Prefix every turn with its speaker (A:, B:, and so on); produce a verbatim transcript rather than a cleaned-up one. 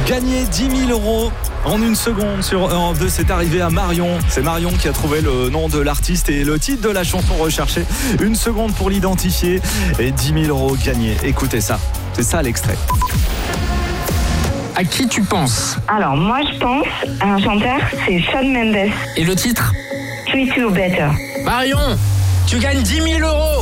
A: Gagner dix mille euros en une seconde sur Europe deux, c'est arrivé à Marion. C'est Marion qui a trouvé le nom de l'artiste et le titre de la chanson recherchée. Une seconde pour l'identifier et dix mille euros gagnés. Écoutez ça, c'est ça l'extrait.
B: À qui tu penses?
C: Alors, moi, je pense à un chanteur, c'est Shawn Mendes.
B: Et le titre?
C: Treat You Better.
B: Marion, tu gagnes dix mille euros.